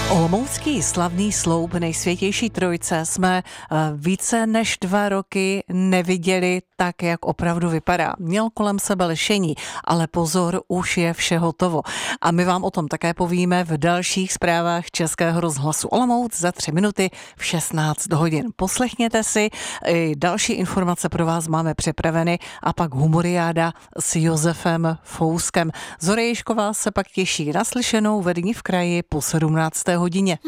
Olomoucký slavný sloup Nejsvětější trojice jsme více než 2 roky neviděli tak, jak opravdu vypadá. Měl kolem sebe lešení, ale pozor, už je vše hotovo. A my vám o tom také povíme v dalších zprávách Českého rozhlasu Olomouc za 3 minuty v 16 hodin. Poslechněte si, další informace pro vás máme připraveny a pak humoriáda s Josefem Fouskem. Zora Ježková se pak těší na slyšenou ve Dni v kraji po 17. hodině.